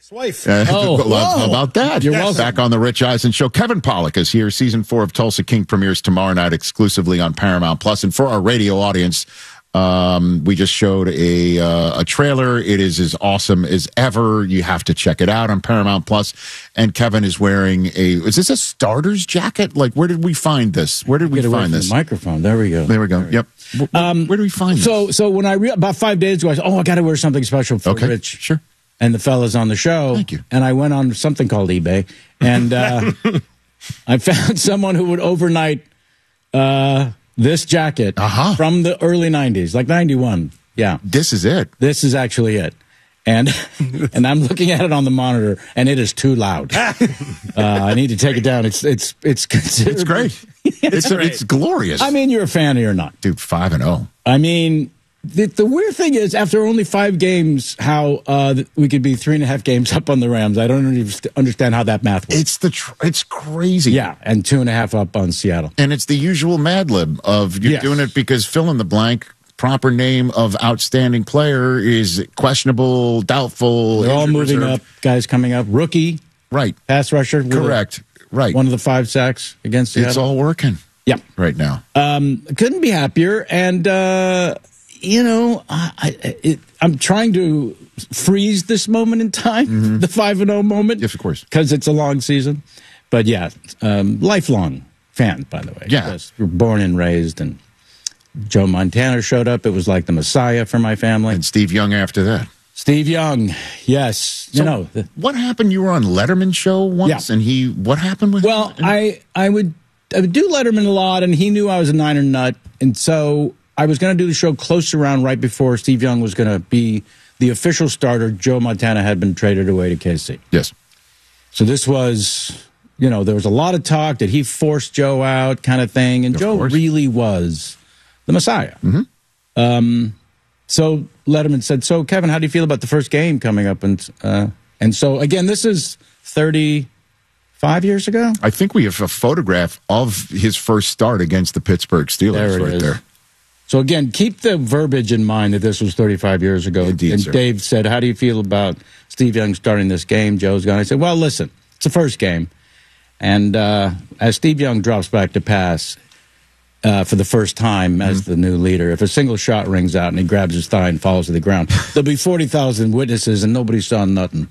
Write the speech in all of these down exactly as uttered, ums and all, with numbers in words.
Ex-wife. Uh, Oh, how whoa. about that? You're Yes. welcome. Back on the Rich Eisen Show. Kevin Pollak is here. Season four of Tulsa King premieres tomorrow night exclusively on Paramount Plus. And for our radio audience, um, we just showed a uh, a trailer. It is as awesome as ever. You have to check it out on Paramount Plus. And Kevin is wearing a. Is this a starter's jacket? Like, where did we find this? Where did we Get away find from this? the microphone. There we go. There we go. Yep. Um, where do we find this? So, so when I re- about five days ago, I said, "Oh, I got to wear something special for Okay, Rich." sure. And the fellas on the show. Thank you. And I went on something called eBay, and uh, I found someone who would overnight uh, this jacket Uh-huh. from the early nineties, like ninety-one. Yeah, This is it. this is actually it. And and I'm looking at it on the monitor, and it is too loud. uh, I need to take it down. It's it's it's considered. It's great. It's it's glorious. I mean, you're a fan or not? dude, five and oh. I mean, the, the weird thing is, after only five games, how uh, we could be three and a half games up on the Rams. I don't even understand how that math works. It's the tr- it's crazy. Yeah, and two and a half up on Seattle. And it's the usual Mad Lib of you're Yes. doing it because fill in the blank. Proper name of outstanding player is questionable, doubtful. They're all injured moving reserve. up. Guys coming up. Rookie, Right. pass rusher. with a- Correct. Right. One of the five sacks against Seattle. It's all working Yeah. right now. Um, couldn't be happier. And, uh, you know, I, I, it, I'm trying to freeze this moment in time, the five and oh moment. Yes, of course. Because it's a long season. But, yeah, um, lifelong fan, by the way. Yeah. Yes, we're born and raised. And Joe Montana showed up. It was like the Messiah for my family. And Steve Young after that. Steve Young, yes. So you know, the, what happened? You were on Letterman show once, Yeah. and he. What happened with? Well, him? I I would I would do Letterman a lot, and he knew I was a Niner nut, and so I was going to do the show close around right before Steve Young was going to be the official starter. Joe Montana had been traded away to K C. Yes. So this was, you know, there was a lot of talk that he forced Joe out, kind of thing, and Of Joe course. really was the Messiah. Mm-hmm. Um, so Letterman said, "So Kevin, how do you feel about the first game coming up?" And uh, and so again, this is thirty-five years ago. I think we have a photograph of his first start against the Pittsburgh Steelers There it right is. there. So again, keep the verbiage in mind that this was thirty-five years ago. Indeed, and sir. Dave said, "How do you feel about Steve Young starting this game?" Joe's gone. I said, "Well, listen, it's the first game." And uh, as Steve Young drops back to pass uh, for the first time as Mm-hmm. the new leader, if a single shot rings out and he grabs his thigh and falls to the ground, there'll be forty thousand witnesses and nobody saw nothing.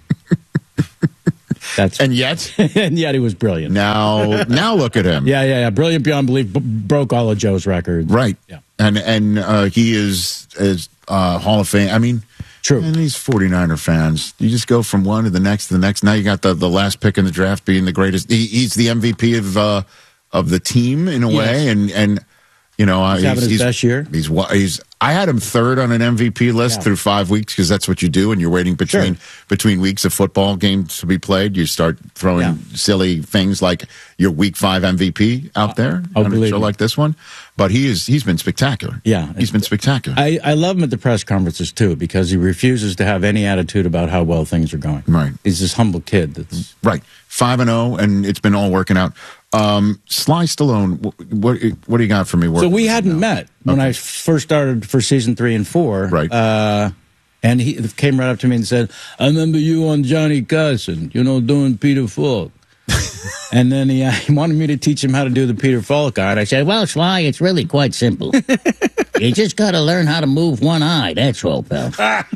That's And yet, and yet he was brilliant. now, now look at him. Yeah, yeah, yeah. Brilliant beyond belief. B- broke all of Joe's records. Right. Yeah. And and uh, he is is uh, Hall of Fame. I mean, True. And these 49er fans, you just go from one to the next to the next. Now you got the, the last pick in the draft being the greatest. He, he's the M V P of uh, of the team in a Yes. way, and and you know uh, He's having his best year. He's wa- he's. I had him third on an M V P list Yeah. through five weeks because that's what you do, and you're waiting between Sure. between weeks of football games to be played. You start throwing Yeah. silly things like your Week Five M V P out there I'll on a believe show it. like this one. But he is he's been spectacular. Yeah. he's been spectacular. I, I love him at the press conferences too because he refuses to have any attitude about how well things are going. Right. He's this humble kid that's Right, five and zero, and it's been all working out. Um, Sly Stallone, what, what what do you got for me? so working we with hadn't him now? met when I first started for season three and four. Right. Uh, and he came right up to me and said, "I remember you on Johnny Carson, you know, doing Peter Falk." And then he, uh, he wanted me to teach him how to do the Peter Falk eye. And I said, "Well, Sly, it's really quite simple. You just got to learn how to move one eye. That's all, pal."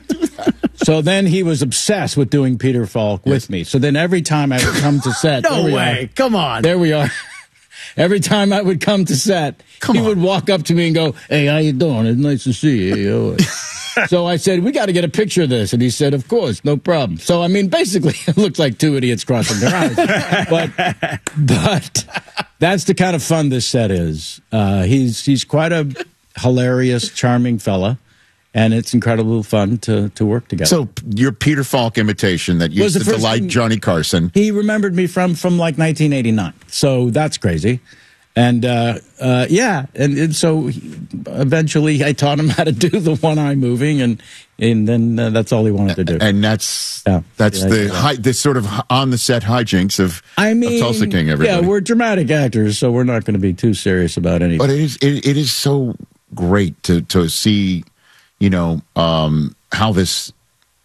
So then he was obsessed with doing Peter Falk with me. So then every time I would come to set, No there we way. are. Come on. There we are. Every time I would come to set, Come he on. would walk up to me and go, "Hey, how you doing? It's nice to see you." So I said, "We got to get a picture of this." And he said, "Of course, no problem." So, I mean, basically, it looks like two idiots crossing their eyes. but, but that's the kind of fun this set is. Uh, he's, he's quite a hilarious, charming fella. And it's incredible fun to, to work together. So your Peter Falk imitation that Was used the to first delight thing- Johnny Carson. He remembered me from from like nineteen eighty-nine, so that's crazy. And uh, uh, yeah, and, and so he, eventually I taught him how to do the one eye moving, and and then uh, that's all he wanted to do. And that's Yeah. that's Yeah, the yeah. hi, this sort of on the set hijinks of, I mean, of Tulsa King. Everybody, yeah, we're dramatic actors, so we're not going to be too serious about anything. but it is it, it is so great to to see, you know, um, how this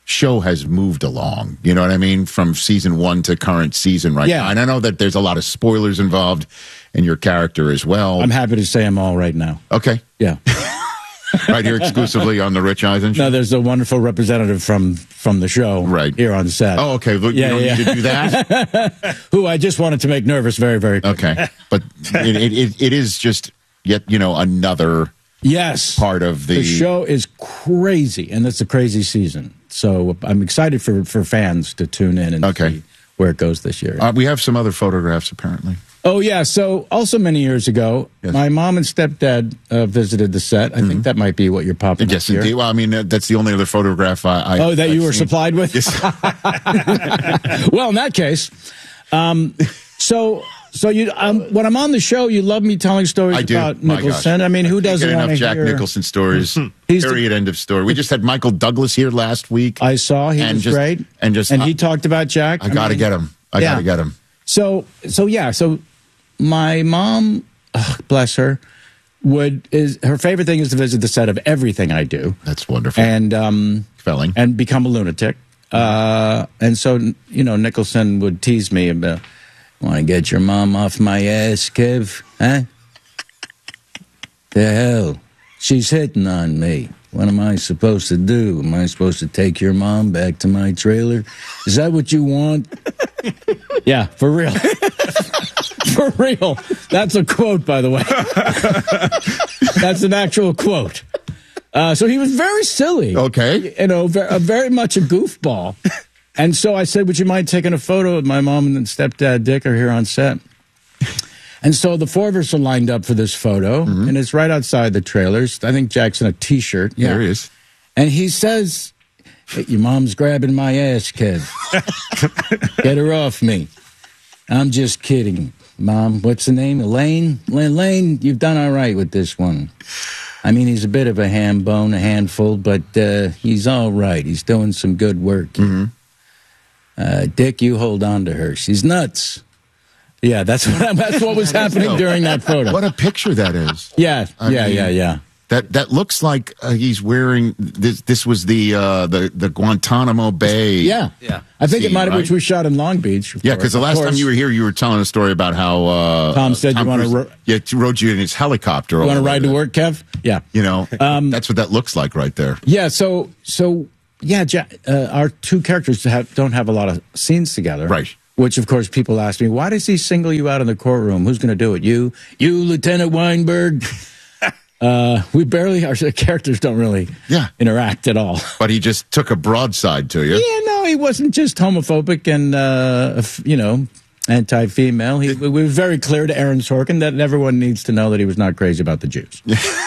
show has moved along. You know what I mean? From season one to current season right Yeah. now. And I know that there's a lot of spoilers involved in your character as well. I'm happy to say I'm all right now. Okay. Yeah. Right here exclusively on the Rich Eisen show. No, there's a wonderful representative from from the show Right. here on set. Oh, okay. Look, Yeah, you don't yeah. need to do that. Who I just wanted to make nervous very, very quickly. Okay. But it, it, it, it is just yet, you know, another Yes. part of the, The show is crazy, and it's a crazy season. So I'm excited for, for fans to tune in and Okay. see where it goes this year. Uh, we have some other photographs, apparently. Oh, yeah. So also many years ago, Yes. my mom and stepdad uh, visited the set. I think that might be what you're popping Yes, up here. indeed. Well, I mean, uh, that's the only other photograph I. I Oh, that I've you were seen. supplied with? Yes. Well, in that case, um, so so you um, when I'm on the show, you love me telling stories I do. about My Nicholson. gosh. I mean, who Can't doesn't get want enough to Jack hear? Nicholson stories? He's the- Period. End of story. We just had Michael Douglas here last week. I saw he and was just, great, and just and I, he talked about Jack. I got to mean, get him. I yeah. got to get him. So so yeah, so my mom, ugh, bless her, would is her favorite thing is to visit the set of everything I do, That's wonderful. and um Felling. and become a lunatic. Uh, and so you know Nicholson would tease me about, want to get your mom off my ass, Kev? Huh? The hell, she's hitting on me. What am I supposed to do? Am I supposed to take your mom back to my trailer? Is that what you want? Yeah, for real. For real. That's a quote, by the way. That's an actual quote. Uh, so he was very silly. Okay. You know, very, uh, very much a goofball. And so I said, would you mind taking a photo of my mom and stepdad Dick are here on set? And so the four of us are lined up for this photo, Mm-hmm. and it's right outside the trailers. I think Jack's in a T-shirt. Yeah. There he is. And he says, hey, your mom's grabbing my ass, Kev. Get her off me. I'm just kidding. Mom, what's the name? Elaine? Elaine, you've done all right with this one. I mean, he's a bit of a ham bone, a handful, but uh, he's all right. He's doing some good work. Mm-hmm. Uh, Dick, you hold on to her. She's nuts. Yeah, that's what that's what was happening during that photo. What a picture that is. Yeah, I yeah, mean, yeah, yeah. That that looks like uh, he's wearing this. This was the uh, the the Guantanamo Bay. Yeah, Yeah. I think it Scene, might have, right? which we shot in Long Beach. of Yeah, course. because the Of last time course. you were here, you were telling a story about how uh, Tom said you wanna Cruise- ro- yeah, rode you in his helicopter. You all want to the way ride to there. work, Kev? Yeah. You know, Um, that's what that looks like right there. Yeah, so so yeah, Jack, uh, our two characters have, don't have a lot of scenes together, Right. Which, of course, people ask me, why does he single you out in the courtroom? Who's going to do it? You, you, Lieutenant Weinberg. uh, we barely, our characters don't really, Yeah. interact at all. But he just took a broadside to you. Yeah, no, he wasn't just homophobic and uh, f- you know anti-female. He, we were very clear to Aaron Sorkin that everyone needs to know that he was not crazy about the Jews.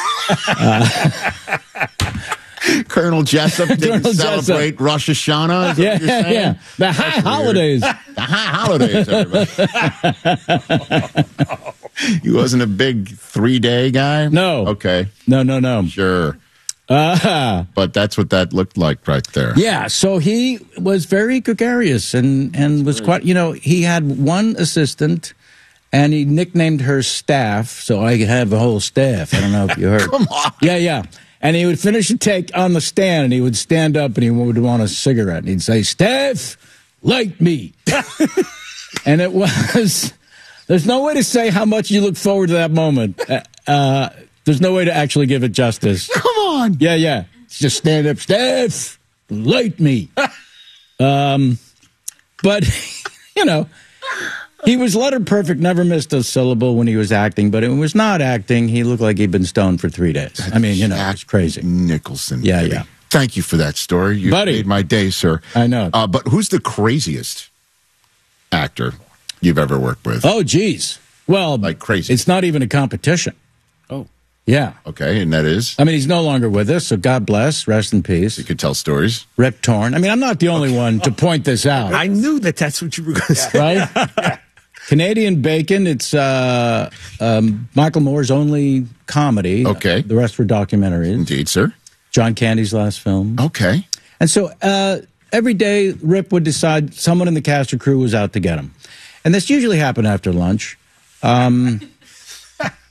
Colonel Jessup didn't Colonel Jessup. celebrate Rosh Hashanah. Is that Yeah, what you're yeah, saying? yeah. The high holidays. The high holidays, everybody. He wasn't a big three day guy? No. Okay, No, no, no. sure. Uh, But that's what that looked like right there. yeah, so he was very gregarious and, and was quite, you know, he had one assistant and he nicknamed her Staff, so I could have a whole staff. I don't know if you heard. Come on. Yeah, yeah. And he would finish a take on the stand and he would stand up and he would want a cigarette. And he'd say, Staff, light me. And it was, there's no way to say how much you look forward to that moment. Uh, uh, there's no way to actually give it justice. Come on. Yeah, yeah. Just stand up, Steph, light me. um, but, you know, he was letter perfect, never missed a syllable when he was acting, but it was not acting. He looked like he'd been stoned for three days. I mean, you know, Jack it's crazy. Nicholson. Yeah, baby. yeah. Thank you for that story. You Buddy. made my day, sir. I know. Uh, but who's the craziest actor you've ever worked with? Oh, geez. Well, Like crazy. It's not even a competition. Oh. Yeah. Okay, and that is? I mean, he's no longer with us, so God bless, rest in peace. You could tell stories. Rip Torn. I mean, I'm not the only one to point this out. I knew that that's what you were going to say. Right? Canadian Bacon. It's uh, um, Michael Moore's only comedy. Okay. The rest were documentaries. Indeed, sir. John Candy's last film. Okay. And so uh, every day, Rip would decide someone in the cast or crew was out to get him. And this usually happened after lunch. Um,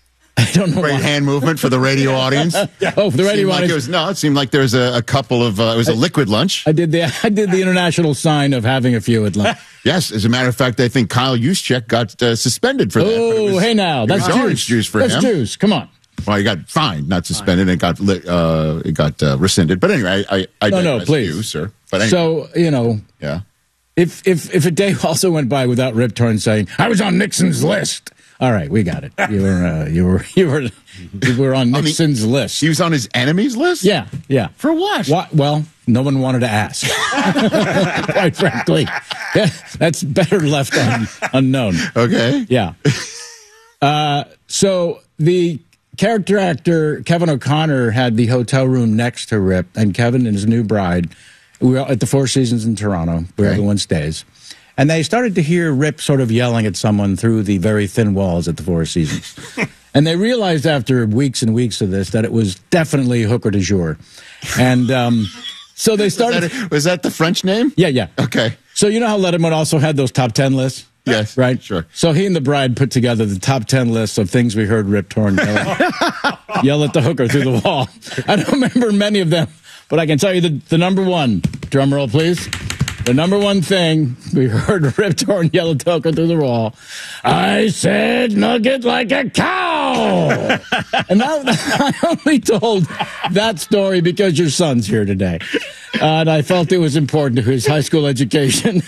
I don't know Great why. hand movement for the radio audience. Yeah, oh, for the radio Seemed like audience. it was, no, it seemed like there was a, a couple of, uh, it was a liquid lunch. I did the I did the international sign of having a few at lunch. Yes, as a matter of fact, I think Kyle Juszczyk got uh, suspended for that. but it Oh, was- hey now, it that's was orange juice. juice for that's him. juice. Come on. Well, he got fined, not suspended. It got li- uh, it got uh, rescinded. But anyway, I I, I No, no, digress please. you, sir. But anyway, So you know, yeah. if if if a day also went by without Rip Torn saying I was on Nixon's list. All right, we got it. You were uh, you were you were you were on mean, Nixon's list. He was on his enemies list. Yeah, yeah. For what? What? Well, no one wanted to ask. Quite frankly, yeah, that's better left un, unknown. Okay. Yeah. Uh, so the character actor Kevin O'Connor had the hotel room next to Rip, and Kevin and his new bride. We were at the Four Seasons in Toronto, where Okay. everyone stays. And they started to hear Rip sort of yelling at someone through the very thin walls at the Four Seasons. And they realized after weeks and weeks of this that it was definitely hooker du jour. And um, so they Was started. that, was that the French name? Yeah, yeah. Okay. So you know how Letterman also had those top ten lists? Yes. Right? Sure. So he and the bride put together the top ten lists of things we heard Rip Torn yell, yell at the hooker through the wall. I don't remember many of them, but I can tell you the, the number one. Drum roll, please. The number one thing we heard Rip Torn yell at the hooker through the wall. I said nugget like a cow. And that, I only told that story because your son's here today. Uh, and I felt it was important to his high school education.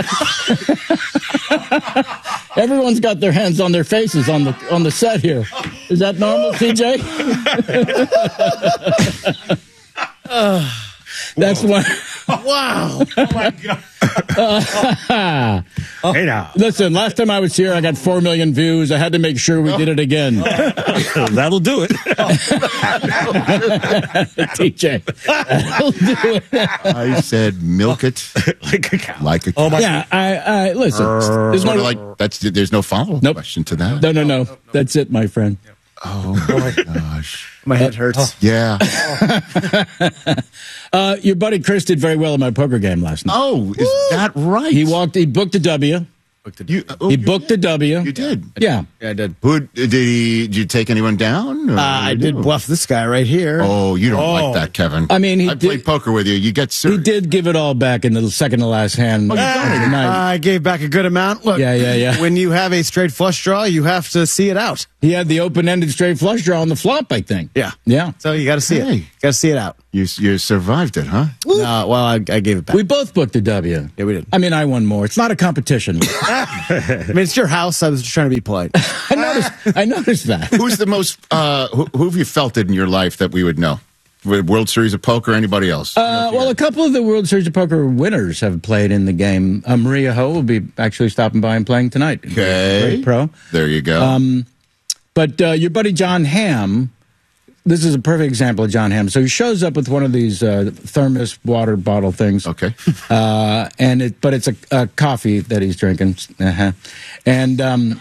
Everyone's got their hands on their faces on the on the set here. Is that normal, C J? That's one. Wow. Oh, my God. Hey, now. Listen, last time I was here, I got four million views. I had to make sure we did it again. That'll do it. T J, that'll do it. I said milk it Like a cow. like a Oh, my Yeah, I, I listen. There's sort no, of like that's there's no follow up Nope. question to that. no, no, no. That's it, my friend. Oh my gosh. My head hurts. Yeah. Uh, your buddy Chris did very well in my poker game last night. Oh, is that right? He walked. He booked a W. You, oh, He you booked did. a W. You did. Yeah. Yeah, I did. Who did he? Did you take anyone down? or- Uh, I did bluff this guy right here. Oh, you don't Oh. like that, Kevin. I mean, he I played did- poker with you. You get He serious. did give it all back in the second to last hand. Oh, of the night. I gave back a good amount. Look, Yeah, yeah, yeah. When you have a straight flush draw, you have to see it out. He had the open-ended straight flush draw on the flop, I think. Yeah. Yeah. So you got to see Hey. it. Got to see it out. You you survived it, huh? No, well, I, I gave it back. We both booked a W. Yeah, we did. I mean, I won more. It's not a competition. I mean, it's your house. I was just trying to be polite. I noticed. I noticed that. Who's the most? Uh, who, who have you felt it in your life that we would know? World Series of Poker? Anybody else? Uh, well, a couple of the World Series of Poker winners have played in the game. Uh, Maria Ho will be actually stopping by and playing tonight. Okay. Great pro. There you go. Um, But uh, your buddy John Hamm, this is a perfect example of John Hamm. So he shows up with one of these uh, thermos water bottle things. okay. Uh, and it, but it's a, a coffee that he's drinking. Uh-huh. And um,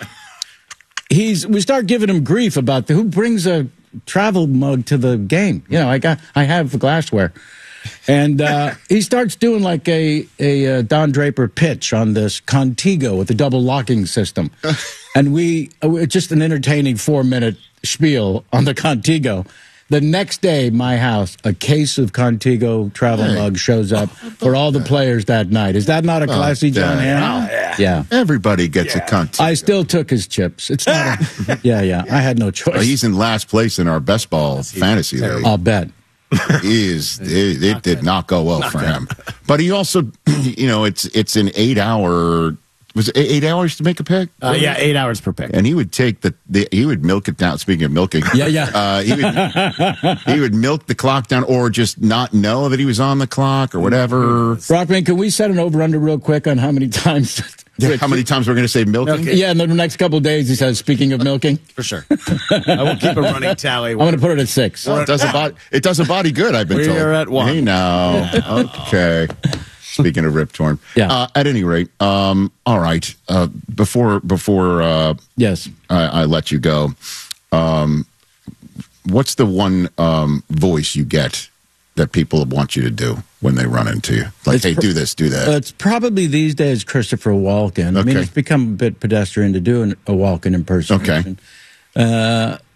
he's we start giving him grief about the, who brings a travel mug to the game. You know, I got I have glassware. And uh, he starts doing like a, a uh, Don Draper pitch on this Contigo with the double locking system. And we, uh, just an entertaining four minute spiel on the Contigo. The next day, my house, a case of Contigo travel Hey. mug shows up for all the players that night. Is that not a classy John damn. Hamm? Yeah. Everybody gets a cunt. I still took his chips. It's not. A, yeah, yeah. I had no Oh, choice. he's in last place in our best ball fantasy league. I'll bet. He is it, it did not go well for him. But he also, you know, it's it's an eight hour. Was it eight hours to make a pick? Uh, yeah, eight hours per pick. And he would take the, the he would milk it down. Speaking of milking, Yeah, yeah. uh, he would he would milk the clock down, or just not know that he was on the clock, or whatever. Rockman, can we set an over under real quick on how many times? How many times we're going to say milking? Yeah, in the next couple of days, he says, speaking of milking, For sure. I will keep a running tally. I'm going to put it at six. Well, it does a body. It does a body good. I've been We told. are at one. Hey now, okay. Speaking of Rip Torn, Yeah. Uh, at any rate, um, all right. Uh, before before uh, Yes. I, I let you go, um, what's the one um, voice you get that people want you to do when they run into you? Like, It's hey, pr- do this, do that. Uh, it's probably these days Christopher Walken. I mean, Okay. it's become a bit pedestrian to do an, a Walken impersonation. Uh,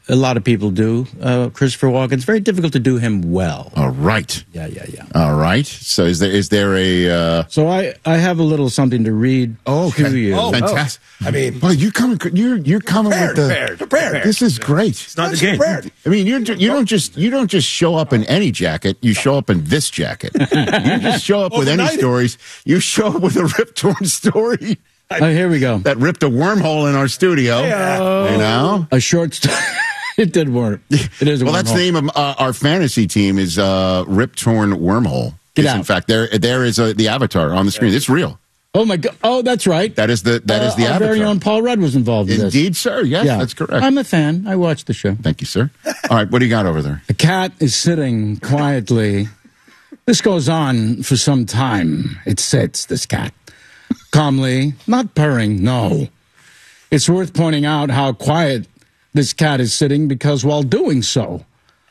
a lot of people do. Uh, Christopher Walken. It's very difficult to do him well. All right. Yeah, yeah, yeah. All right. So is there is there a? Uh... So I, I have a little something to read Oh, okay. to you. Oh, fantastic. I mean, well, you coming? You're you're coming prepared, with the. prepared, prepared. This is great. It's not the game. Prepared. I mean, you you don't just you don't just show up in any jacket. You show up in this jacket. You just show up with any Overnight. stories. You show up with a Rip Torn story Oh, here we go. that ripped a wormhole in our studio. Hey-o. You know. A short story. It did work. It is a Well, that's wormhole. the name of uh, our fantasy team is uh, Rip Torn Wormhole. Get Is, out. In fact, there there is a, the avatar on the screen. It's real. Oh, my God. Oh, that's right. That is the that is the uh, our avatar. very own Paul Rudd was involved in this. Indeed, sir. Yes, Yeah. that's correct. I'm a fan. I watched the show. Thank you, sir. All right, what do you got over there? A cat is sitting quietly. This goes on for some time. It sits, this cat, calmly, not purring, no. It's worth pointing out how quiet this cat is sitting because while doing so,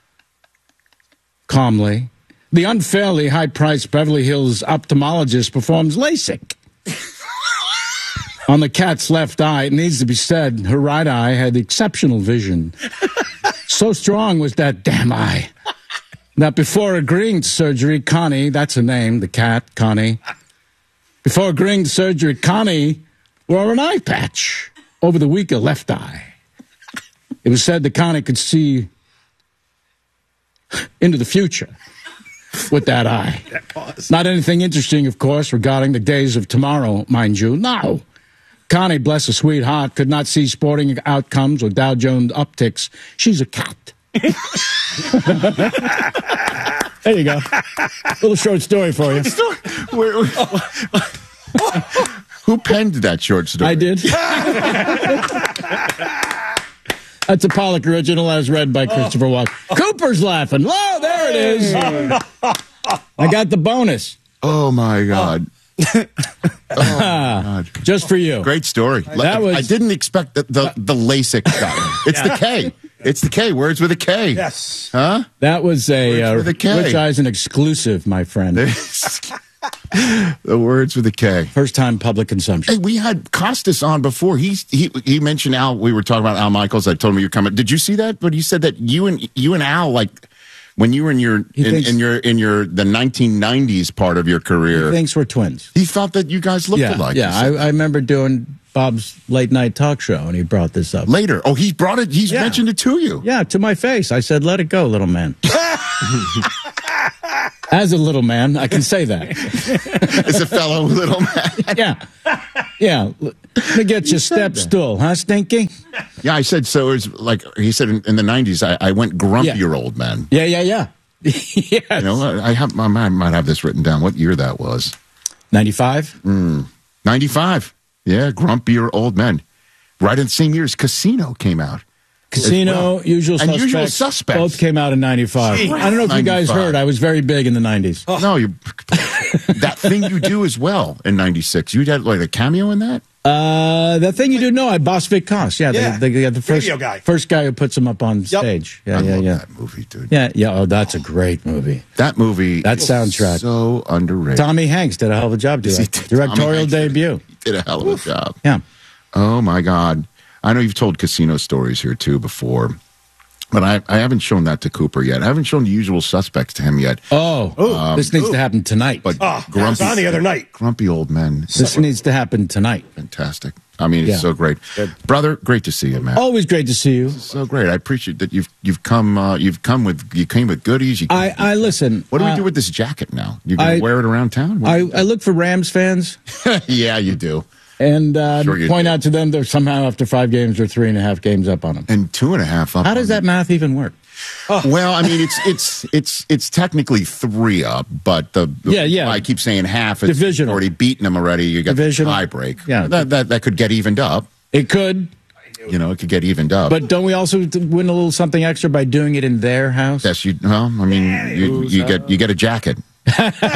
calmly, the unfairly high-priced Beverly Hills ophthalmologist performs LASIK. On the cat's left eye, it needs to be said, her right eye had exceptional vision. So strong was that damn eye that before agreeing to surgery, Connie, that's her name, the cat, Connie, before agreeing to surgery, Connie wore an eye patch over the weaker left eye. It was said that Connie could see into the future with that eye. Not anything interesting, of course, regarding the days of tomorrow, mind you. No. Connie, bless her sweet heart, could not see sporting outcomes or Dow Jones upticks. She's a cat. There you go. Little short story for you. Where- Who penned that short story? I did. That's a Pollock original as read by Christopher Walken. Cooper's laughing. Oh, there it is. I got the bonus. Oh my God! Oh my God! Just for you. Great story. That was- I didn't expect the the, the LASIK shot. It's the K. It's the K. Words with a K. Yes. Huh? That was a uh, Words with a K. Rich Eisen exclusive, my friend. The words with a K. First time public consumption. Hey, we had Costas on before. He's he he mentioned Al. We were talking about Al Michaels. I told him you're coming. Did you see that? But he said that you and you and Al, like when you were in your He in, thinks- in your in your the nineteen nineties part of your career, He thinks we're twins. he thought that you guys looked Yeah, alike. yeah. He I, said. I remember doing Bob's late night talk show, and he brought this up. Later, oh, he brought it. He's Yeah. mentioned it to you. Yeah, to my face. I said, let it go, little man. As a little man, I can say that. As a fellow little man. Yeah. Yeah. Let me get your step stool, huh, Stinky? Yeah, I said so. It was like he said in, in the nineties. I, I went grumpier old man. Yeah, yeah, yeah. Yes. You know, I have I might have this written down. What year that was? ninety-five? ninety-five. Yeah, grumpier old men. Right in the same year as Casino came out. Casino, well. Usual And Suspects. Usual Suspects. Both came out in ninety-five. Gee. I don't know if you guys ninety-five. heard. I was very big in the nineties. No, you that thing you do as well in ninety-six. You had like a cameo in that? Uh, the thing you do know, I boss Vic Koss. Yeah, Yeah. They, they got the first Radio guy. first guy who puts him up on stage. Yeah, I yeah, love yeah. that movie, dude. Yeah, yeah. Oh, that's a great movie. That movie That is soundtrack. so underrated. Tommy Hanks did a hell of a job Yes, he doing did. it. Directorial Tommy Hanks did. debut. He did a hell of a job. Yeah. Oh my God. I know you've told Casino stories here too before. But I, I haven't shown that to Cooper yet. I haven't shown The Usual Suspects to him yet. Oh, this needs ooh. to happen tonight. But Oh, it was grumpy, on the other night. grumpy old men. this needs to happen tonight. Fantastic. I mean, it's Yeah. so great, brother. Great to see you, man. Always great to see you. So great. I appreciate that you've you've come uh, you've come with you came with goodies. You, I, I listen. what do we uh, do with this jacket now? You gonna I- wear it around town? What I, do you I look for Rams fans do? Yeah, you do. and uh, Sure you point do. out to them they're somehow after five games or three and a half games up on them. And two and a half up. How does on that math even work? Well, I mean, it's it's it's it's technically three up, but the Yeah, yeah. I keep saying half. It's Divisional. already beaten them already. You got Divisional. the tie break. Yeah. that, that that could get evened up. It could, You know, it could get evened up. but don't we also win a little something extra by doing it in their house? yes, you. Well, I mean, you, you get you get a jacket. you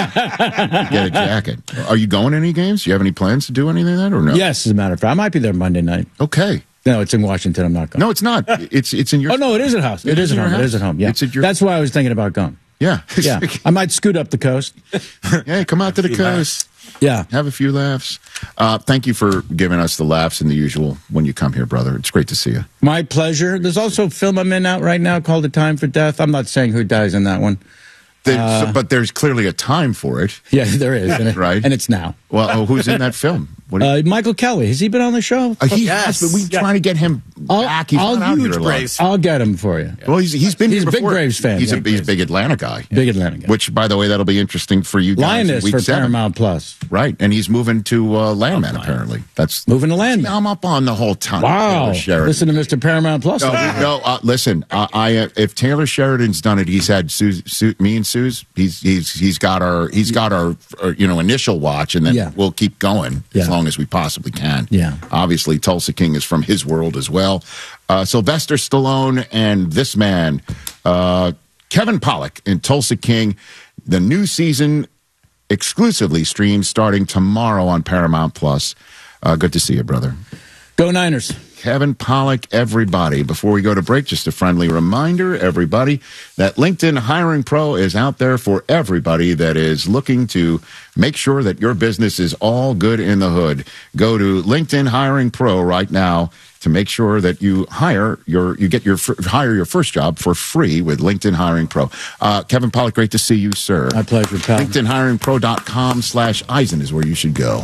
get a jacket. Are you going to any games? Do you have any plans to do anything like that or no? Yes, as a matter of fact, I might be there Monday night. Okay. No, it's in Washington. I'm not going. No, it's not. It's it's in your. Oh no, it is at house. It It is is at in home. your It is house. at home. Yeah, It's at your- that's why I was thinking about going. Yeah. Yeah, I might scoot up the coast. Hey, come out to the coast. Yeah. Have a few laughs. Uh, thank you for giving us the laughs and the usual when you come here, brother. It's great to see you. My pleasure. There's also a film I'm in out right now called A Time for Death. I'm not saying who dies in that one. There's, Uh, but there's clearly a time for it. Yeah, there is. And it, Right. And it's now. Well, oh, who's in that film? What do you- Uh, Michael Kelly. Has he been on the show? Uh, he yes. has, but we're Yeah. trying to get him I'll- back. He's I'll not out huge here a lot. praise. I'll get him for you. Well, he's he's been He's here a big before. Braves fan. He's a Big he's a Braves. big Atlanta guy. Big Atlanta guy. Which, by the way, that'll be interesting for you guys. in Lioness week for seven. Paramount Plus. Right, and he's moving to uh, Landman. Apparently, that's Moving to Landman. I'm up on the whole time. Wow. Taylor Sheridan. Listen to Mister Paramount Plus. No, no uh, listen. Uh, I uh, if Taylor Sheridan's done it, he's had Sue, Sue, me and Sue's. He's he's he's got our he's got our, our you know initial watch, and then Yeah. we'll keep going Yeah. as long as we possibly can. Yeah. Obviously, Tulsa King is from his world as well. Uh, Sylvester Stallone and this man, uh, Kevin Pollak in Tulsa King. The new season exclusively streams starting tomorrow on Paramount Plus. Uh, good to see you, brother. Go Niners. Kevin Pollak, everybody. Before we go to break, just a friendly reminder, everybody, that LinkedIn Hiring Pro is out there for everybody that is looking to make sure that your business is all good in the hood. Go to LinkedIn Hiring Pro right now to make sure that you hire your you get your hire your first job for free with LinkedIn Hiring Pro. Uh, Kevin Pollak, great to see you, sir. My pleasure, pal. LinkedIn Hiring Pro dot com slash Eisen is where you should go.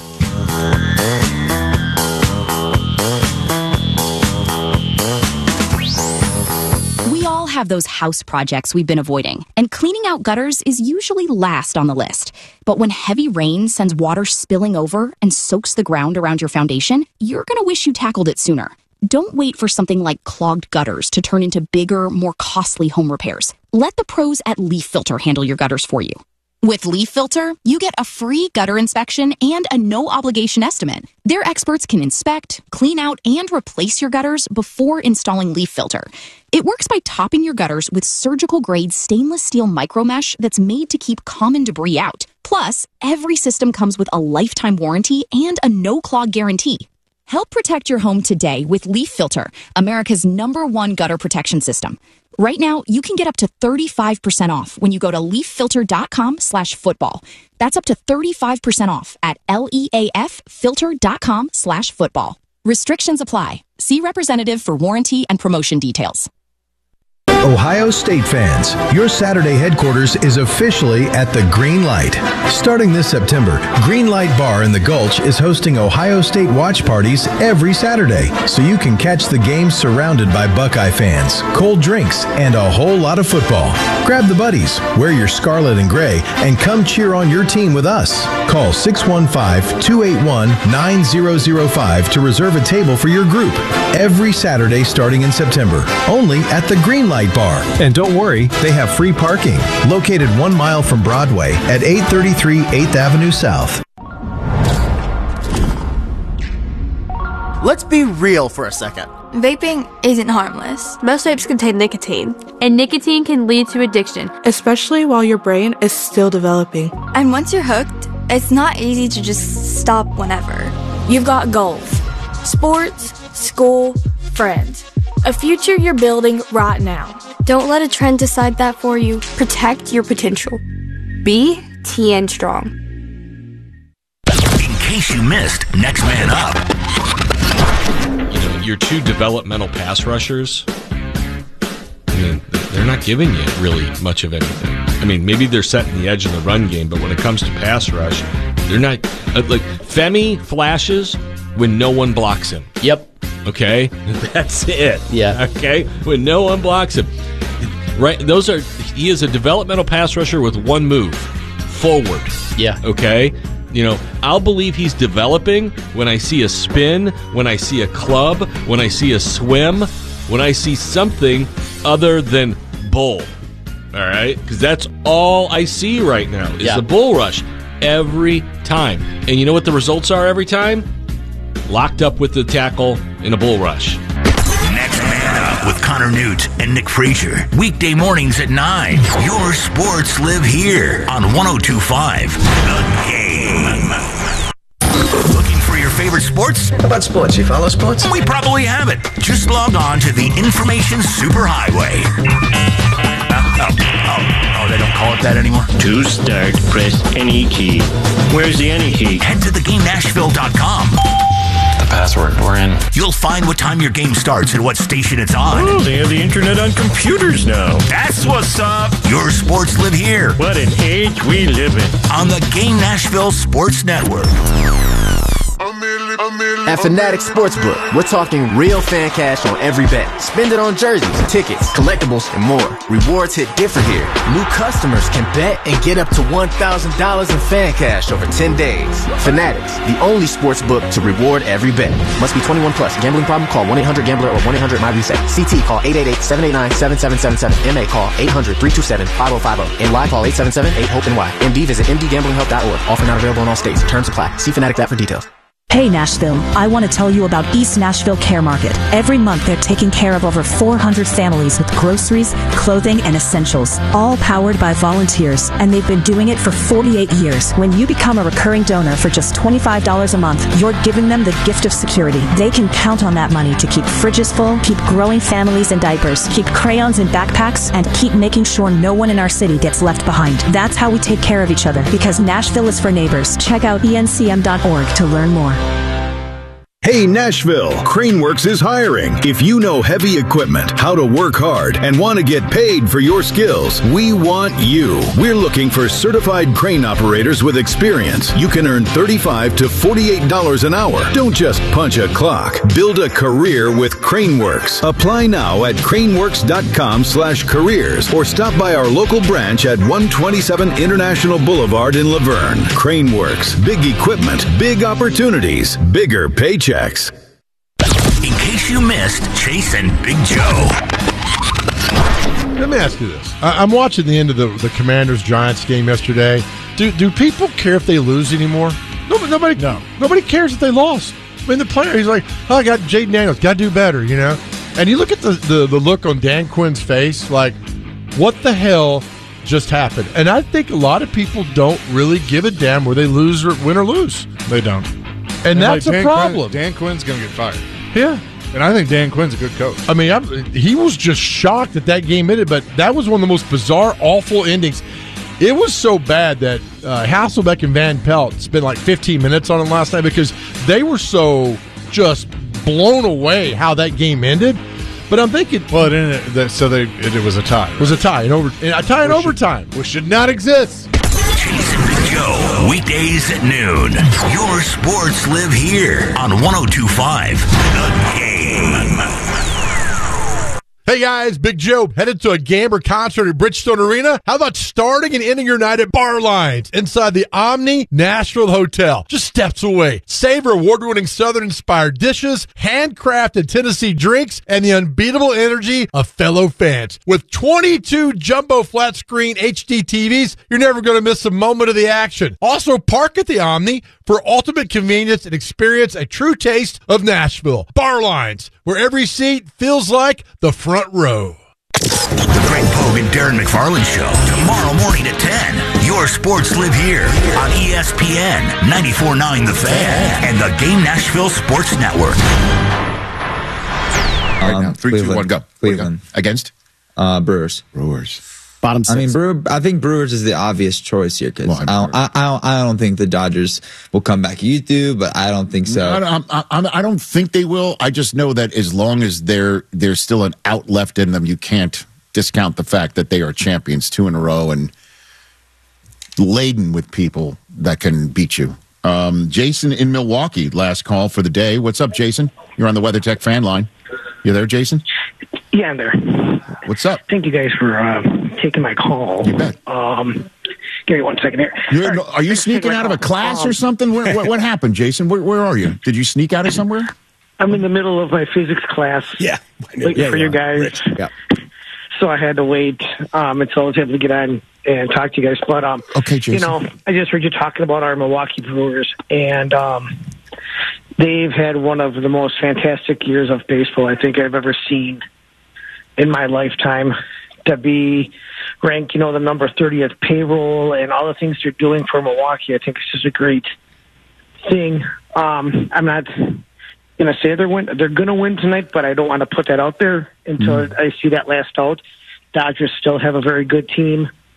Have those house projects we've been avoiding, and cleaning out gutters is usually last on the list. But when heavy rain sends water spilling over and soaks the ground around your foundation, you're going to wish you tackled it sooner. Don't wait for something like clogged gutters to turn into bigger, more costly home repairs. Let the pros at Leaf Filter handle your gutters for you. With Leaf Filter, you get a free gutter inspection and a no-obligation estimate. Their experts can inspect, clean out, and replace your gutters before installing Leaf Filter. It works by topping your gutters with surgical-grade stainless steel micromesh that's made to keep common debris out. Plus, every system comes with a lifetime warranty and a no-clog guarantee. Help protect your home today with Leaf Filter, America's number one gutter protection system. Right now, you can get up to thirty-five percent off when you go to leaffilter.com slash football. That's up to thirty-five percent off at leaffilter.com slash football. Restrictions apply. See representative for warranty and promotion details. Ohio State fans, your Saturday headquarters is officially at the Green Light. Starting this September, Green Light Bar in the Gulch is hosting Ohio State watch parties every Saturday, so you can catch the games surrounded by Buckeye fans, cold drinks, and a whole lot of football. Grab the buddies, wear your scarlet and gray, and come cheer on your team with us. Call six one five, two eight one, nine zero zero five to reserve a table for your group. Every Saturday starting in September, only at the Green Light Bar. And don't worry, they have free parking, located one mile from Broadway at eight thirty-three eighth Avenue South. Let's be real for a second. Vaping isn't harmless. Most vapes contain nicotine, and nicotine can lead to addiction, especially while your brain is still developing. And once you're hooked, it's not easy to just stop whenever. You've got goals: sports, school, friends. A future you're building right now. Don't let a trend decide that for you. Protect your potential. Be T N Strong. In case you missed Next Man Up. You know, your two developmental pass rushers, I mean, they're not giving you really much of anything. I mean, maybe they're setting the edge in the run game, but when it comes to pass rush, they're not. Uh, like, Femi flashes when no one blocks him. Yep. Okay? That's it. Yeah. Okay? When no one blocks him. Right? Those are, he is a developmental pass rusher with one move. Forward. Yeah. Okay? You know, I'll believe he's developing when I see a spin, when I see a club, when I see a swim, when I see something other than bull. All right? Because that's all I see right now is yeah. the bull rush every time. And you know what the results are every time? Locked up with the tackle in a bull rush. Next Man Up with Connor Newt and Nick Frazier. Weekday mornings at nine. Your sports live here on one oh two point five The Game. Looking for your favorite sports? How about sports? You follow sports? We probably have it. Just log on to the Information Superhighway. Oh, oh, oh, oh call it that anymore? To start, press any key. Where's the any key? Head to the game nashville dot com. The password, we're in. You'll find what time your game starts and what station it's on. Oh, they have the internet on computers now. That's what's up. Your sports live here. What an age we live in. On the Game Nashville Sports Network. At Fanatic Sportsbook, we're talking real fan cash on every bet. Spend it on jerseys, tickets, collectibles, and more. Rewards hit different here. New customers can bet and get up to one thousand dollars in fan cash over ten days. Fanatics, the only sportsbook to reward every bet. Must be twenty-one plus. Gambling problem? Call one eight hundred gambler or one eight hundred my reset. C T call eight eight eight, seven eight nine, seven seven seven seven. M A call eight hundred, three two seven, five oh five oh. N Y call eight seven seven, eight hope N Y. M D visit m d gambling help dot org. Offer not available in all states. Terms apply. See Fanatic app for details. Hey Nashville, I want to tell you about East Nashville Care Market. Every month they're taking care of over four hundred families with groceries, clothing, and essentials, all powered by volunteers, and they've been doing it for forty-eight years. When you become a recurring donor for just twenty-five dollars a month, you're giving them the gift of security. They can count on that money to keep fridges full, keep growing families in diapers, keep crayons in backpacks, and keep making sure no one in our city gets left behind. That's how we take care of each other, because Nashville is for neighbors. Check out E N C M dot org to learn more. Hey Nashville, Craneworks is hiring. If you know heavy equipment, how to work hard, and want to get paid for your skills, we want you. We're looking for certified crane operators with experience. You can earn thirty-five to forty-eight dollars an hour. Don't just punch a clock. Build a career with Craneworks. Apply now at craneworks.com slash careers or stop by our local branch at one twenty-seven International Boulevard in Laverne. Craneworks. Big equipment, big opportunities, bigger paychecks. In case you missed Chase and Big Joe. Let me ask you this. I- I'm watching the end of the, the Commanders-Giants game yesterday. Do do people care if they lose anymore? Nobody, nobody, no. nobody cares if they lost. I mean, the player, he's like, oh, I got Jaden Daniels. Got to do better, you know? And you look at the, the, the look on Dan Quinn's face, like, what the hell just happened? And I think a lot of people don't really give a damn where they lose or win or lose. They don't. And, and that's like a Dan problem. Quinn, Dan Quinn's going to get fired. Yeah. And I think Dan Quinn's a good coach. I mean, I'm, he was just shocked that that game ended, but that was one of the most bizarre, awful endings. It was so bad that uh, Hasselbeck and Van Pelt spent like fifteen minutes on it last night because they were so just blown away how that game ended. But I'm thinking, well, it ended, so they it, it was a tie. Right? It was a tie in over a tie in overtime, which should not exist. Chase and Big Joe, weekdays at noon. Your sports live here on one oh two point five The Game. Hey guys, Big Joe headed to a Gamber concert at Bridgestone Arena. How about starting and ending your night at Bar Lines inside the Omni Nashville Hotel, just steps away? Savor award-winning Southern-inspired dishes, handcrafted Tennessee drinks, and the unbeatable energy of fellow fans. With twenty-two jumbo flat-screen H D T Vs, you're never going to miss a moment of the action. Also, park at the Omni for ultimate convenience and experience a true taste of Nashville. Bar Lines, where every seat feels like the front row. The Greg Pogue and Darren McFarland Show, tomorrow morning at ten. Your sports live here on E S P N ninety-four point nine The Fan and the Game Nashville Sports Network. Right now, three, Cleveland. two, one, go. Cleveland. Against? Uh, Brewers. Brewers. Bottom six. I mean, Brewer, I think Brewers is the obvious choice here because well, I, don't, I, I, don't, I don't think the Dodgers will come back. You do, but I don't think so. I don't, I, I don't think they will. I just know that as long as there there's still an out left in them, you can't discount the fact that they are champions two in a row and laden with people that can beat you. Um, Jason in Milwaukee, last call for the day. What's up, Jason? You're on the WeatherTech fan line. You there, Jason? Yeah, I'm there. What's up? Thank you guys for uh, taking my call. You bet. Um, give me one second here. You're, right. Are you sneaking out of a class um, or something? Where, what, what happened, Jason? Where, where are you? Did you sneak out of somewhere? I'm in the middle of my physics class. Yeah. Waiting yeah, for you you guys. Rich. Yeah. So I had to wait um, until I was able to get on and talk to you guys. But, um, okay, Jason. you know, I just heard you talking about our Milwaukee Brewers, and um, they've had one of the most fantastic years of baseball I think I've ever seen in my lifetime. To be ranked, you know, the number thirtieth payroll and all the things they're doing for Milwaukee, I think it's just a great thing. Um, I'm not going to say they're win. They're going to win tonight, but I don't want to put that out there until mm. I see that last out. Dodgers still have a very good team.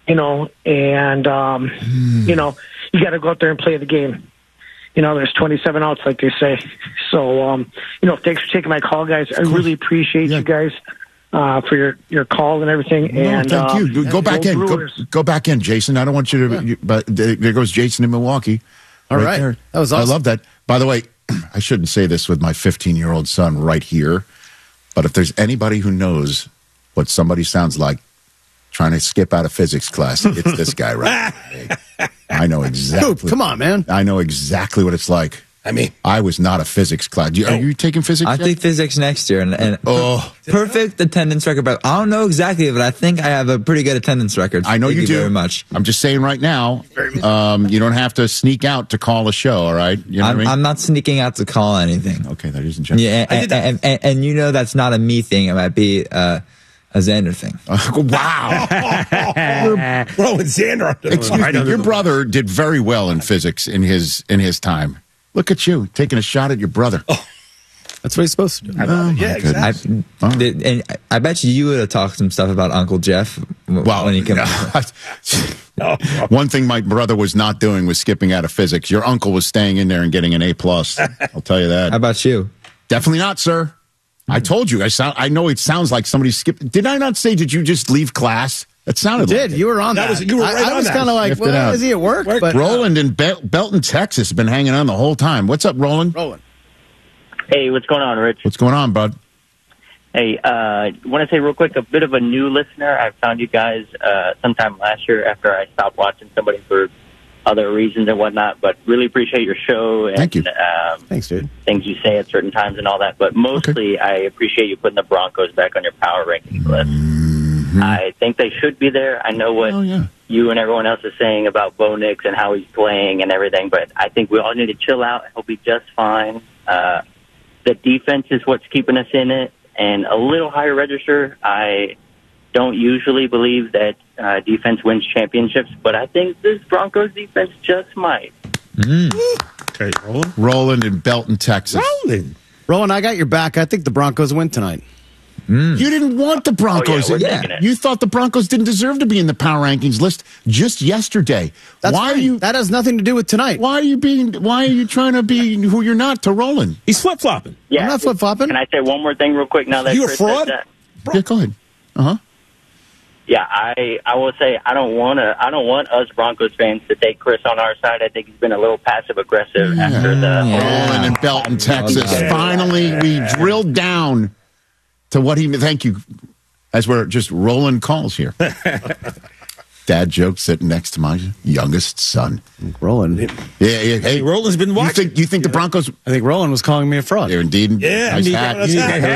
you know, and, um, Mm. you know, you got to go out there and play the game. You know, there's twenty-seven outs, like they say. So, um, you know, thanks for taking my call, guys. I really appreciate you guys uh, for your, your call and everything. No, and thank um, you. Go back go in. Go, Brewers. go back in, Jason. I don't want you to. You, but there there goes Jason in Milwaukee. All right. there. That was awesome. I love that. By the way, I shouldn't say this with my fifteen-year-old son right here, but if there's anybody who knows what somebody sounds like trying to skip out of physics class, it's this guy right now. I know exactly. Coop, come on, man. I know exactly what it's like. I mean, I was not a physics class. Do you- Are you taking physics? I yet? take physics next year, and, and oh, perfect attendance record. But I don't know exactly, but I think I have a pretty good attendance record. I know Thank you, do. very much. I'm just saying right now, um, you don't have to sneak out to call a show. All right, you know I'm, what I mean? I'm not sneaking out to call anything. Okay, that isn't general. Yeah, and, and, and, and you know that's not a me thing. It might be uh, a Xander thing. Wow. Bro, it's Xander. Excuse me, your brother did very well in physics in his in his time. Look at you taking a shot at your brother. Oh, that's what he's supposed to do. Oh, my yeah, goodness. exactly. I, did- and I bet you you would have talked some stuff about Uncle Jeff w- Well, when he came. one thing my brother was not doing was skipping out of physics. Your uncle was staying in there and getting an A plus. I'll tell you that. How about you? Definitely not, sir. I told you. I sound. I know it sounds like somebody skipped. Did I not say? Did you just leave class? It sounded. You like did. it. You were on that. That was- you were I, right I on was that. kind of like, Sniffed it well, out. is he at work? But Roland in Bel- Belton, Texas, been hanging on the whole time. What's up, Roland? Roland. Hey, what's going on, Rich? What's going on, bud? Hey, uh, want to say real quick, a bit of a new listener. I found you guys uh, sometime last year after I stopped watching somebody for other reasons and whatnot, but really appreciate your show and Thank you. Um, Thanks, dude. things you say at certain times and all that. But mostly, I appreciate you putting the Broncos back on your power rankings list. Mm-hmm. I think they should be there. I know what Oh, yeah. you and everyone else is saying about Bo Nix and how he's playing and everything, but I think we all need to chill out. He'll be just fine. Uh, the defense is what's keeping us in it, and a little higher register. I don't usually believe that uh, defense wins championships, but I think this Broncos defense just might. Okay, Roland. Roland in Belton, Texas. Roland. Roland, I got your back. I think the Broncos win tonight. You didn't want the Broncos. Oh, yeah, we're taking it. You thought the Broncos didn't deserve to be in the power rankings list just yesterday. That's why fine. are you? That has nothing to do with tonight. Why are you being? Why are you trying to be who you're not to Roland? He's flip flopping. Yeah, I'm not flip flopping. Can I say one more thing real quick now that You a Chris fraud? said that? Yeah, go ahead. Uh huh. Yeah, I I will say I don't want to. I don't want us Broncos fans to take Chris on our side. I think he's been a little passive aggressive after the. Roland in Belton, Texas. Okay. Finally, we drilled down to what he. Thank you. As we're just rolling calls here. Dad joke sitting next to my youngest son. Roland. Yeah, yeah. Hey, Roland's been You watching. think you think the Broncos? I think Roland was calling me a fraud. They're indeed. Yeah, nice indeed. hat. That's You right. need that